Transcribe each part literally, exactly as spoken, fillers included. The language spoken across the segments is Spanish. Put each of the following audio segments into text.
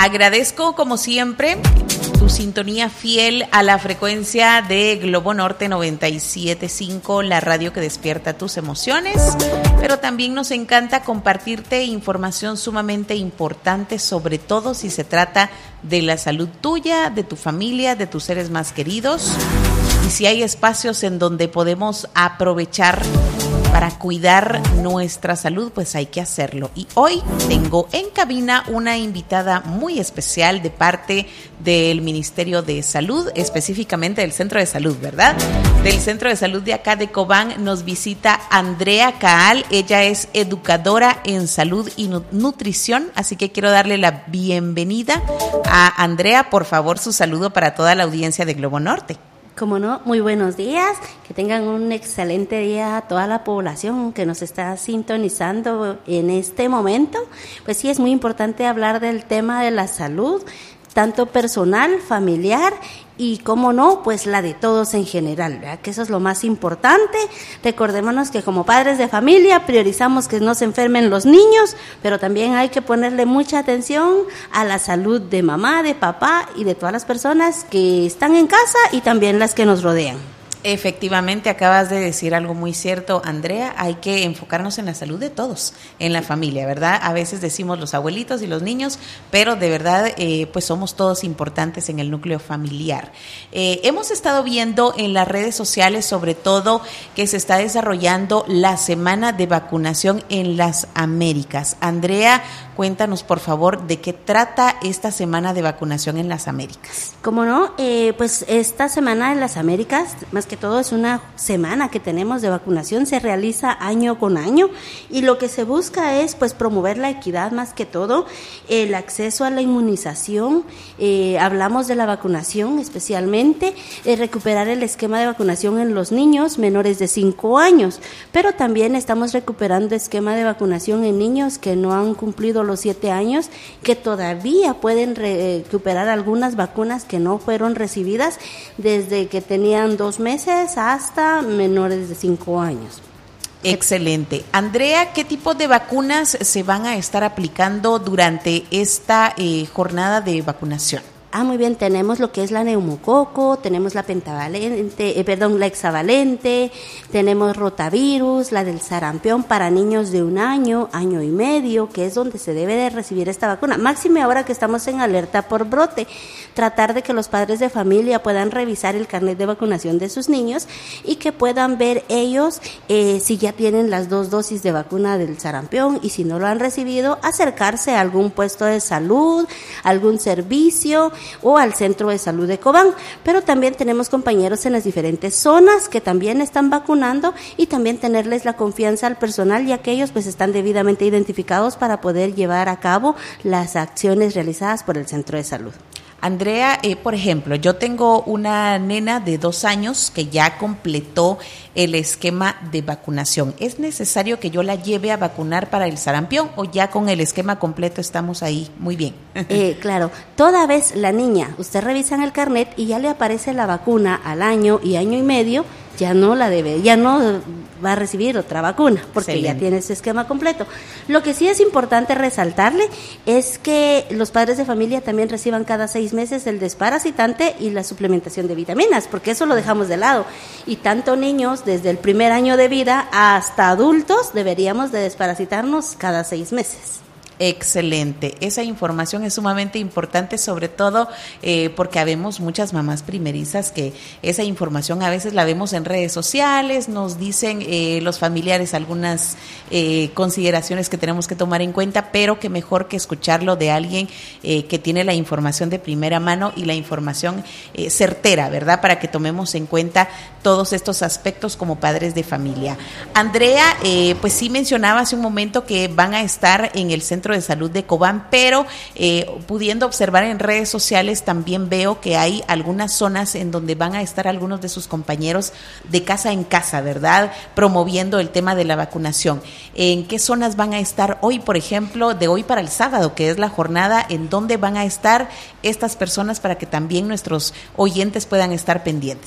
Agradezco, como siempre, tu sintonía fiel a la frecuencia de Globo Norte noventa y siete punto cinco, la radio que despierta tus emociones, pero también nos encanta compartirte información sumamente importante, sobre todo si se trata de la salud tuya, de tu familia, de tus seres más queridos, y si hay espacios en donde podemos aprovechar para cuidar nuestra salud, pues hay que hacerlo. Y hoy tengo en cabina una invitada muy especial de parte del Ministerio de Salud, específicamente del Centro de Salud, ¿verdad? Del Centro de Salud de acá de Cobán nos visita Andrea Caal. Ella es educadora en salud y nutrición, así que quiero darle la bienvenida a Andrea. Por favor, su saludo para toda la audiencia de Globo Norte. Como no, muy buenos días, que tengan un excelente día a toda la población que nos está sintonizando en este momento. Pues sí, es muy importante hablar del tema de la salud, tanto personal, familiar y, cómo no, pues la de todos en general, ¿verdad? Que eso es lo más importante. Recordémonos que como padres de familia priorizamos que no se enfermen los niños, pero también hay que ponerle mucha atención a la salud de mamá, de papá y de todas las personas que están en casa y también las que nos rodean. Efectivamente, acabas de decir algo muy cierto, Andrea. Hay que enfocarnos en la salud de todos, en la familia, ¿verdad? A veces decimos los abuelitos y los niños, pero de verdad, eh, pues somos todos importantes en el núcleo familiar. Eh, hemos estado viendo en las redes sociales, sobre todo, que se está desarrollando la semana de vacunación en las Américas. Andrea, cuéntanos, por favor, de qué trata esta semana de vacunación en las Américas. Como no, eh, pues esta semana en las Américas, más que todo es una semana que tenemos de vacunación, se realiza año con año y lo que se busca es pues promover la equidad, más que todo el acceso a la inmunización. Eh, hablamos de la vacunación especialmente, eh, recuperar el esquema de vacunación en los niños menores de cinco años, pero también estamos recuperando esquema de vacunación en niños que no han cumplido los siete años, que todavía pueden recuperar algunas vacunas que no fueron recibidas desde que tenían dos meses hasta menores de cinco años. Excelente. Andrea, ¿qué tipo de vacunas se van a estar aplicando durante esta eh, jornada de vacunación? Ah, muy bien, tenemos lo que es la neumococo, tenemos la pentavalente, eh, perdón, la hexavalente, tenemos rotavirus, la del sarampión para niños de un año, año y medio, que es donde se debe de recibir esta vacuna. Máxime ahora que estamos en alerta por brote, tratar de que los padres de familia puedan revisar el carnet de vacunación de sus niños y que puedan ver ellos eh, si ya tienen las dos dosis de vacuna del sarampión, y si no lo han recibido, acercarse a algún puesto de salud, algún servicio o al centro de salud de Cobán. Pero también tenemos compañeros en las diferentes zonas que también están vacunando, y también tenerles la confianza al personal, ya que ellos pues están debidamente identificados para poder llevar a cabo las acciones realizadas por el centro de salud. Andrea, eh, por ejemplo, yo tengo una nena de dos años que ya completó el esquema de vacunación. ¿Es necesario que yo la lleve a vacunar para el sarampión o ya con el esquema completo estamos ahí muy bien? Eh, claro, toda vez la niña, usted revisa en el carnet y ya le aparece la vacuna al año y año y medio, ya no la debe, ya no va a recibir otra vacuna, porque Excelente. Ya tiene ese esquema completo. Lo que sí es importante resaltarle es que los padres de familia también reciban cada seis meses el desparasitante y la suplementación de vitaminas, porque eso lo dejamos de lado. Y tanto niños, desde el primer año de vida hasta adultos, deberíamos de desparasitarnos cada seis meses. Excelente, esa información es sumamente importante, sobre todo eh, porque habemos muchas mamás primerizas que esa información a veces la vemos en redes sociales, nos dicen eh, los familiares algunas eh, consideraciones que tenemos que tomar en cuenta, pero que mejor que escucharlo de alguien eh, que tiene la información de primera mano y la información eh, certera, ¿verdad? Para que tomemos en cuenta todos estos aspectos como padres de familia. Andrea, eh, pues sí mencionaba hace un momento que van a estar en el centro de salud de Cobán, pero eh, pudiendo observar en redes sociales también veo que hay algunas zonas en donde van a estar algunos de sus compañeros de casa en casa, ¿verdad? Promoviendo el tema de la vacunación. ¿En qué zonas van a estar hoy, por ejemplo, de hoy para el sábado, que es la jornada, en dónde van a estar estas personas para que también nuestros oyentes puedan estar pendientes?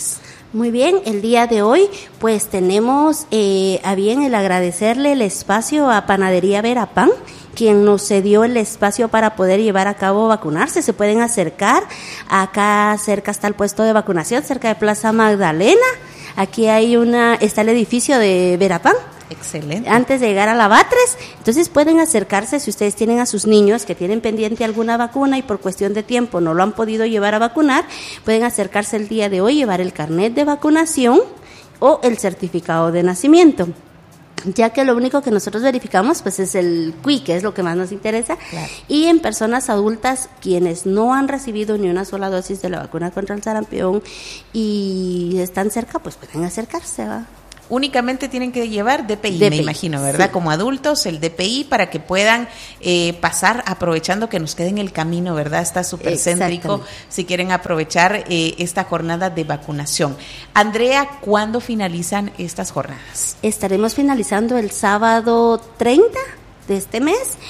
Muy bien, el día de hoy pues tenemos eh, a bien el agradecerle el espacio a Panadería Verapán, quien nos cedió el espacio para poder llevar a cabo vacunarse. Se pueden acercar, acá cerca está el puesto de vacunación, cerca de Plaza Magdalena, aquí hay una, está el edificio de Verapán. Excelente. Antes de llegar a la Batres, entonces pueden acercarse si ustedes tienen a sus niños que tienen pendiente alguna vacuna y por cuestión de tiempo no lo han podido llevar a vacunar, pueden acercarse el día de hoy, llevar el carnet de vacunación o el certificado de nacimiento, ya que lo único que nosotros verificamos pues es el C U I, que es lo que más nos interesa, claro. Y en personas adultas quienes no han recibido ni una sola dosis de la vacuna contra el sarampión y están cerca, pues pueden acercarse, ¿va? Únicamente tienen que llevar D P I, D P I, me imagino, ¿verdad? Sí. Como adultos, el D P I para que puedan eh, pasar, aprovechando que nos quede en el camino, ¿verdad? Está súper céntrico, si quieren aprovechar eh, esta jornada de vacunación. Andrea, ¿cuándo finalizan estas jornadas? Estaremos finalizando el sábado treinta de este mes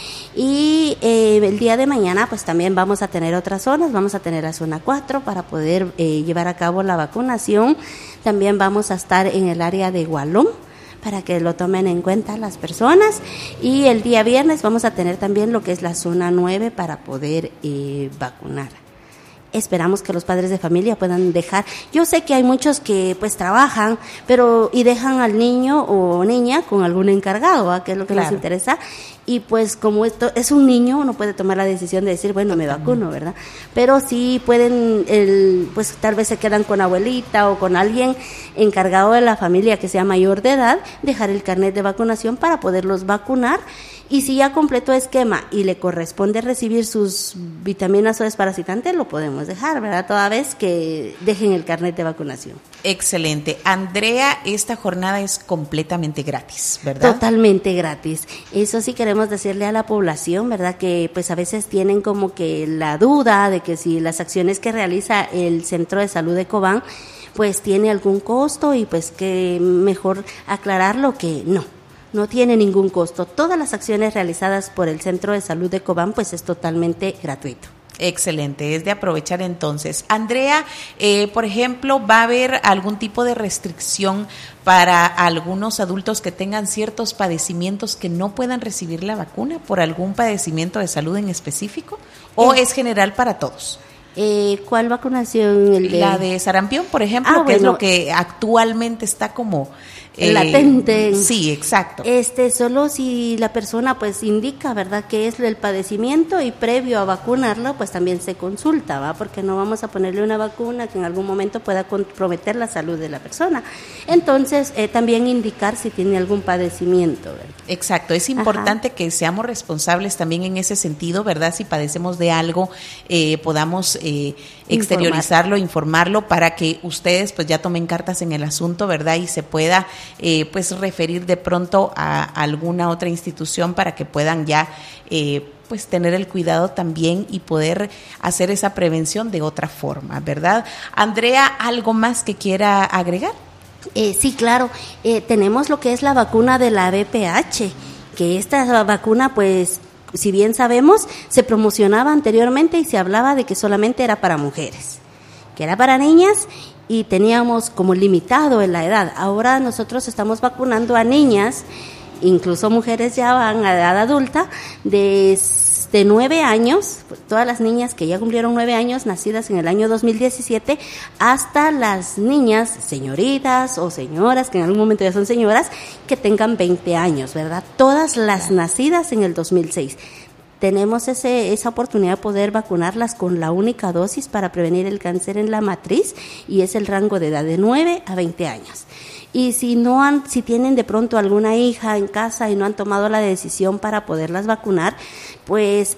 y eh, el día de mañana pues también vamos a tener otras zonas, vamos a tener la zona cuatro para poder eh, llevar a cabo la vacunación. También vamos a estar en el área de Gualón para que lo tomen en cuenta las personas, y el día viernes vamos a tener también lo que es la zona nueve para poder eh, vacunar. Esperamos que los padres de familia puedan dejar, yo sé que hay muchos que pues trabajan, pero y dejan al niño o niña con algún encargado, ¿eh? Que es lo que claro. nos interesa, y pues como esto es un niño, uno puede tomar la decisión de decir, bueno, me vacuno, ¿verdad? Pero sí pueden, el, pues tal vez se quedan con abuelita o con alguien encargado de la familia que sea mayor de edad, dejar el carnet de vacunación para poderlos vacunar. Y si ya completó esquema y le corresponde recibir sus vitaminas o desparasitantes, lo podemos dejar, ¿verdad? Toda vez que dejen el carnet de vacunación. Excelente. Andrea, esta jornada es completamente gratis, ¿verdad? Totalmente gratis. Eso sí queremos decirle a la población, ¿verdad? Que pues a veces tienen como que la duda de que si las acciones que realiza el Centro de Salud de Cobán, pues tiene algún costo, y pues que mejor aclararlo que no. No tiene ningún costo. Todas las acciones realizadas por el Centro de Salud de Cobán pues es totalmente gratuito. Excelente, es de aprovechar entonces. Andrea, eh, por ejemplo, ¿va a haber algún tipo de restricción para algunos adultos que tengan ciertos padecimientos que no puedan recibir la vacuna por algún padecimiento de salud en específico? ¿O eh, es general para todos? Eh, ¿Cuál vacunación? El de... La de sarampión, por ejemplo, ah, que bueno. es lo que actualmente está como... Eh, latente. Sí, exacto. Este, solo si la persona pues indica, ¿verdad?, que es el padecimiento, y previo a vacunarlo pues también se consulta, ¿va? Porque no vamos a ponerle una vacuna que en algún momento pueda comprometer la salud de la persona. Entonces, eh, también indicar si tiene algún padecimiento, ¿verdad? Exacto, es importante Ajá. que seamos responsables también en ese sentido, ¿verdad? Si padecemos de algo, eh, podamos eh, exteriorizarlo, Informar. informarlo, para que ustedes pues ya tomen cartas en el asunto, ¿verdad? Y se pueda Eh, pues referir de pronto a, a alguna otra institución para que puedan ya eh, pues tener el cuidado también y poder hacer esa prevención de otra forma, ¿verdad? Andrea, ¿algo más que quiera agregar? Eh, sí, claro, eh, tenemos lo que es la vacuna de la V P H, que esta vacuna pues si bien sabemos se promocionaba anteriormente y se hablaba de que solamente era para mujeres, que era para niñas, y teníamos como limitado en la edad. Ahora nosotros estamos vacunando a niñas, incluso mujeres ya van a edad adulta, de, de nueve años, todas las niñas que ya cumplieron nueve años, nacidas en el año dos mil diecisiete, hasta las niñas señoritas o señoras, que en algún momento ya son señoras, que tengan veinte años, ¿verdad? Todas las nacidas en el dos mil seis. Tenemos ese, esa oportunidad de poder vacunarlas con la única dosis para prevenir el cáncer en la matriz, y es el rango de edad de nueve a veinte años. Y si no han, si tienen de pronto alguna hija en casa y no han tomado la decisión para poderlas vacunar, pues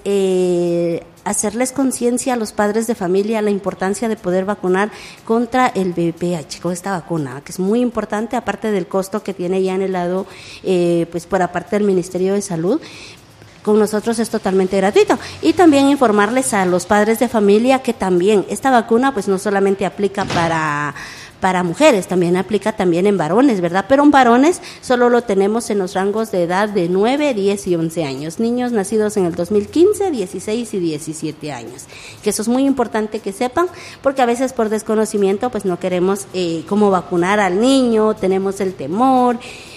eh, hacerles conciencia a los padres de familia la importancia de poder vacunar contra el V P H, con esta vacuna, que es muy importante, aparte del costo que tiene ya en el lado, eh, pues por aparte del Ministerio de Salud. Con nosotros es totalmente gratuito. Y también informarles a los padres de familia que también esta vacuna pues no solamente aplica para para mujeres, también aplica también en varones, ¿verdad? Pero en varones solo lo tenemos en los rangos de edad de nueve, diez y once años. Niños nacidos en el dos mil quince, dieciséis y diecisiete años. Que eso es muy importante que sepan, porque a veces por desconocimiento pues no queremos eh, cómo vacunar al niño, tenemos el temor.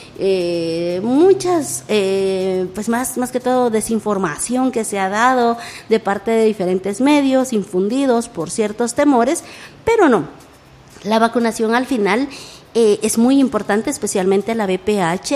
Eh, muchas, eh, pues más, más que todo desinformación que se ha dado de parte de diferentes medios, infundidos por ciertos temores, pero no, la vacunación al final eh, es muy importante, especialmente la V P H,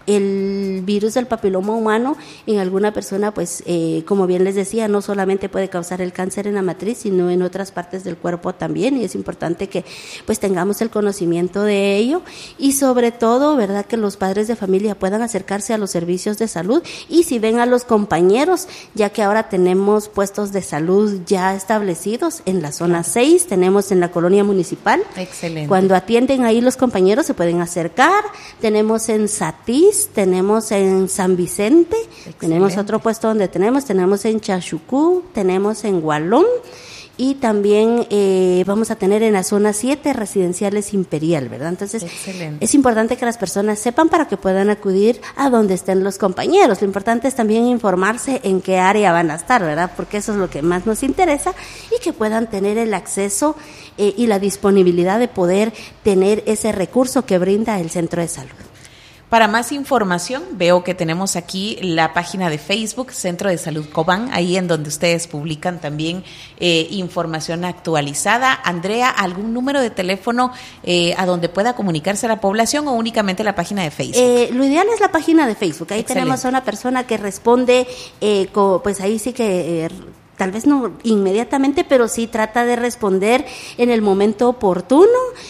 el virus del papiloma humano en alguna persona, pues eh, como bien les decía, no solamente puede causar el cáncer en la matriz, sino en otras partes del cuerpo también, y es importante que pues tengamos el conocimiento de ello, y sobre todo, verdad, que los padres de familia puedan acercarse a los servicios de salud, y si ven a los compañeros, ya que ahora tenemos puestos de salud ya establecidos en la zona seis, tenemos en la colonia municipal. Excelente. Cuando atienden ahí los compañeros se pueden acercar, tenemos en Satiz, tenemos en San Vicente, excelente. Tenemos otro puesto donde tenemos, tenemos en Chachucú, tenemos en Gualón, y también eh, vamos a tener en la zona siete residenciales Imperial, ¿verdad? Entonces, excelente. Es importante que las personas sepan para que puedan acudir a donde estén los compañeros. Lo importante es también informarse en qué área van a estar, ¿verdad? Porque eso es lo que más nos interesa, y que puedan tener el acceso eh, y la disponibilidad de poder tener ese recurso que brinda el centro de salud. Para más información, veo que tenemos aquí la página de Facebook, Centro de Salud Cobán, ahí en donde ustedes publican también eh, información actualizada. Andrea, ¿algún número de teléfono eh, a donde pueda comunicarse la población, o únicamente la página de Facebook? Eh, lo ideal es la página de Facebook. Ahí excelente. Tenemos a una persona que responde, eh, co, pues ahí sí que... Eh, tal vez no inmediatamente, pero sí trata de responder en el momento oportuno,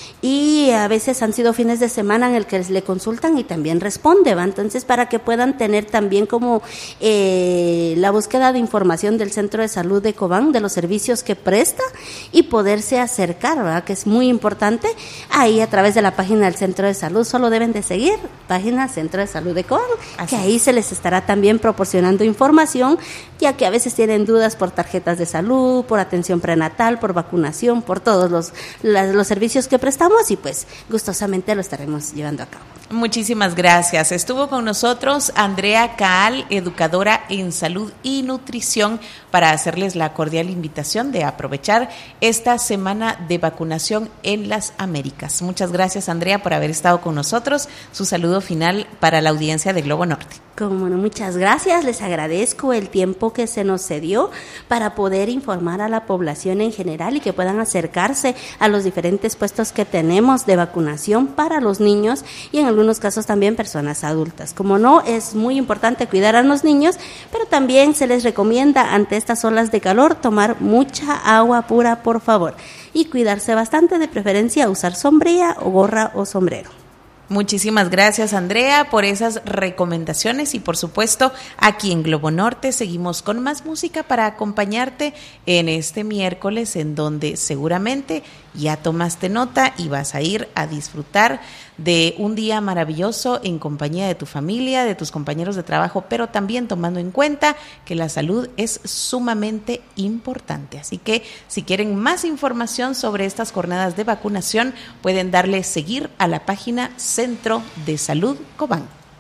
y a veces han sido fines de semana en el que le consultan y también responde, ¿va? Entonces, para que puedan tener también como eh, la búsqueda de información del Centro de Salud de Cobán, de los servicios que presta, y poderse acercar, ¿verdad? Que es muy importante, ahí a través de la página del Centro de Salud. Solo deben de seguir página Centro de Salud de Cobán, así que ahí se les estará también proporcionando información, ya que a veces tienen dudas por tarjetas de salud, por atención prenatal, por vacunación, por todos los, las, los servicios que prestamos, y pues gustosamente lo estaremos llevando a cabo. Muchísimas gracias. Estuvo con nosotros Andrea Caal, educadora en salud y nutrición, para hacerles la cordial invitación de aprovechar esta semana de vacunación en las Américas. Muchas gracias, Andrea, por haber estado con nosotros. Su saludo final para la audiencia de Globo Norte. Como no, muchas gracias. Les agradezco el tiempo que se nos cedió para poder informar a la población en general, y que puedan acercarse a los diferentes puestos que tenemos de vacunación para los niños, y en algunos casos también personas adultas. Como no, es muy importante cuidar a los niños, pero también se les recomienda ante estas olas de calor tomar mucha agua pura, por favor, y cuidarse bastante, de preferencia usar sombrilla o gorra o sombrero. Muchísimas gracias, Andrea, por esas recomendaciones, y por supuesto aquí en Globo Norte seguimos con más música para acompañarte en este miércoles, en donde seguramente ya tomaste nota y vas a ir a disfrutar de un día maravilloso en compañía de tu familia, de tus compañeros de trabajo, pero también tomando en cuenta que la salud es sumamente importante. Así que si quieren más información sobre estas jornadas de vacunación, pueden darle seguir a la página Centro de Salud Cobán.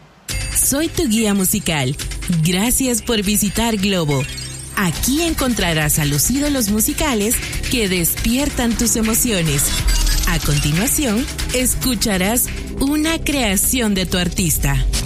Soy tu guía musical. Gracias por visitar Globo. Aquí encontrarás a los ídolos musicales que despiertan tus emociones. A continuación, escucharás una creación de tu artista.